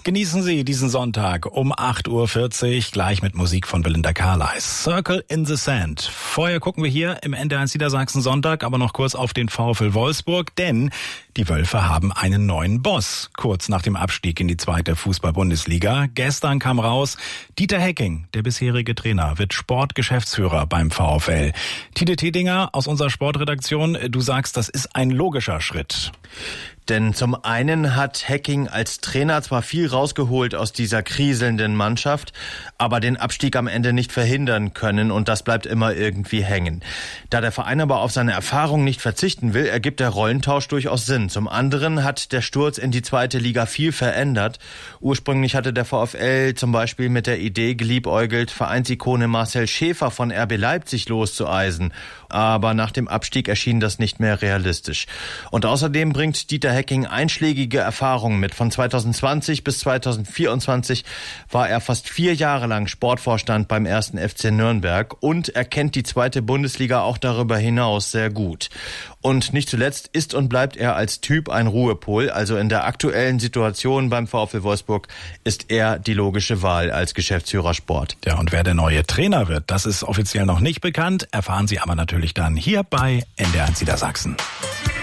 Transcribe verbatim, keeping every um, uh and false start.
Genießen Sie diesen Sonntag um acht Uhr vierzig, gleich mit Musik von Belinda Carlisle. Circle in the Sand. Vorher gucken wir hier im N D R eins Niedersachsen Sonntag aber noch kurz auf den VfL Wolfsburg, denn die Wölfe haben einen neuen Boss. Kurz nach dem Abstieg in die zweite Fußball-Bundesliga. Gestern kam raus, Dieter Hecking, der bisherige Trainer, wird Sportgeschäftsführer beim VfL. Tide Tedinger aus unserer Sportredaktion, du sagst, das ist ein logischer Schritt. Denn zum einen hat Hecking als Trainer zwar viel rausgeholt aus dieser kriselnden Mannschaft, aber den Abstieg am Ende nicht verhindern können und das bleibt immer irgendwie hängen. Da der Verein aber auf seine Erfahrung nicht verzichten will, ergibt der Rollentausch durchaus Sinn. Zum anderen hat der Sturz in die zweite Liga viel verändert. Ursprünglich hatte der VfL zum Beispiel mit der Idee geliebäugelt, Vereinsikone Marcel Schäfer von R B Leipzig loszueisen. Aber nach dem Abstieg erschien das nicht mehr realistisch. Und außerdem bringt Dieter Hecking einschlägige Erfahrungen mit. Von zweitausendzwanzig bis zweitausendvierundzwanzig war er fast vier Jahre lang Sportvorstand beim ersten F C Nürnberg und er kennt die zweite Bundesliga auch darüber hinaus sehr gut. Und nicht zuletzt ist und bleibt er als Typ ein Ruhepol. Also in der aktuellen Situation beim VfL Wolfsburg ist er die logische Wahl als Geschäftsführer Sport. Ja, und wer der neue Trainer wird, das ist offiziell noch nicht bekannt. Erfahren Sie aber natürlich dann hier bei N D R eins Niedersachsen.